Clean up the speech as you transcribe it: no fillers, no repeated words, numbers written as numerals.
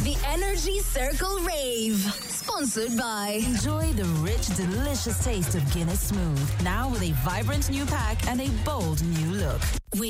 The Energy Circle Rave. Sponsored by... Enjoy the rich, delicious taste of Guinness Smooth. Now with a vibrant new pack and a bold new look.